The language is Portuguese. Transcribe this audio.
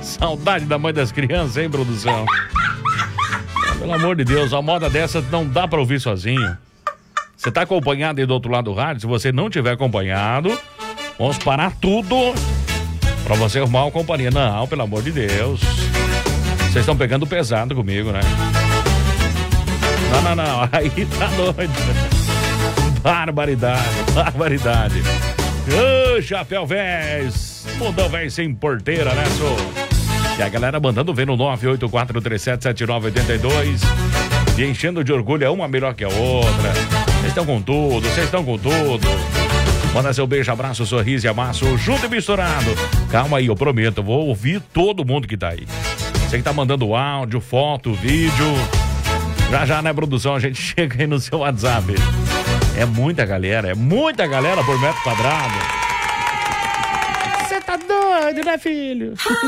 Saudade da mãe das crianças, hein, produção? Pelo amor de Deus, uma moda dessa não dá pra ouvir sozinho. Você tá acompanhado aí do outro lado do rádio? Se você não tiver acompanhado, vamos parar tudo pra você arrumar uma companhia. Não, pelo amor de Deus. Vocês estão pegando pesado comigo, né? Não. Aí tá doido. Barbaridade. Ô, chapéu véis. Mundão véi sem porteira, né, senhor? E a galera mandando ver no 984377982. E enchendo de orgulho, é uma melhor que a outra. Vocês estão com tudo. Manda seu beijo, abraço, sorriso e amasso, junto e misturado. Calma aí, eu prometo, eu vou ouvir todo mundo que tá aí. Você que tá mandando áudio, foto, vídeo. Já, né, produção, a gente chega aí no seu WhatsApp. É muita galera por metro quadrado. Você tá doido, né, filho?